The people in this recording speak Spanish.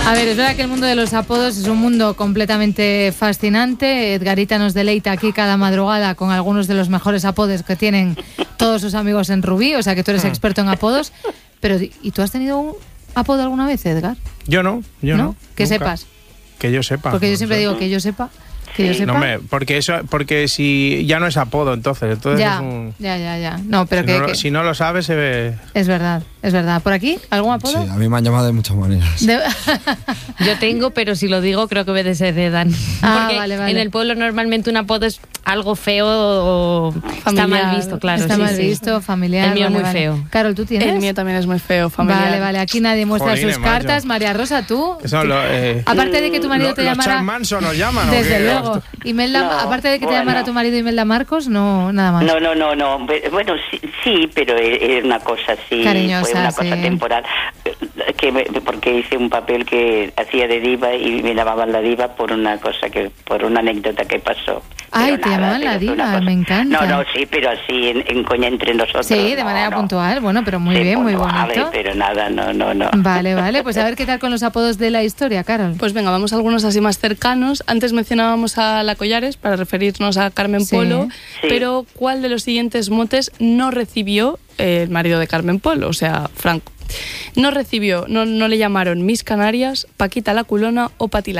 A ver, es verdad que el mundo de los apodos es un mundo completamente fascinante. Edgarita nos deleita aquí cada madrugada con algunos de los mejores apodos que tienen todos sus amigos en Rubí, o sea que tú eres experto en apodos. Pero, ¿y tú has tenido un apodo alguna vez, Edgar? Yo no. Que Nunca. sepas. Que yo sepa. Porque yo siempre digo que yo sepa. Que yo sepa. No, porque si ya no es apodo, entonces Ya, es un... ya. No, pero si no lo sabes, se ve... Es verdad. ¿Por aquí? ¿Algún apodo? Sí, a mí me han llamado de muchas maneras. Yo tengo, pero si lo digo creo que me desheredan. Porque vale. en el pueblo normalmente un apodo es algo feo o está mal visto, claro. Está mal visto, familiar. El mío es muy feo. Carol, ¿tú tienes? El mío también es muy feo, familiar. Vale. Aquí nadie muestra Jolines, sus cartas. macho. María Rosa, ¿tú? Aparte Aparte de que tu marido te los llamara... Charles Manson nos llaman, ¿o Desde qué? luego. Imelda, No, aparte de que te bueno. llamara tu marido Imelda Marcos, no, nada más. No. Bueno, sí, pero era una cosa así. Cariñosa, fue una cosa sí. temporal. Porque hice un papel que hacía de diva y me llamaban la diva por una anécdota que pasó. Ay, Pero te llamaban la pero fue una diva, cosa. me encanta. No, sí, pero así en coña entre nosotros. Sí, de manera puntual. Bueno, pero muy bien, muy puntual, bonito. pero nada, no. Vale. Pues a ver qué tal con los apodos de la historia, Carol. Pues venga, vamos a algunos así más cercanos. Antes mencionábamos a la Collares para referirnos a Carmen Sí. Polo, Sí. pero ¿cuál de los siguientes motes no recibió el marido de Carmen Polo, o sea, Franco? No le llamaron Miss Canarias, Paquita la Culona o Pati